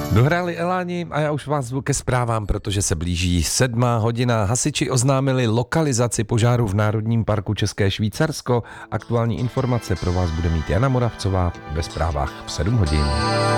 Dohráli Eláni a já už vás zvu ke zprávám, protože se blíží 7:00. Hasiči oznámili lokalizaci požáru v Národním parku České Švýcarsko. Aktuální informace pro vás bude mít Jana Moravcová ve zprávách v 7 hodin.